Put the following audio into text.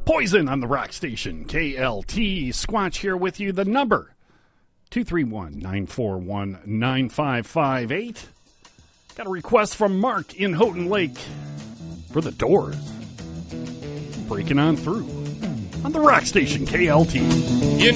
Poison on the Rock Station, KLT. Squatch here with you. The number, 231-941-9558. Got a request from Mark in Houghton Lake for the Doors. Breaking on through on the Rock Station, KLT.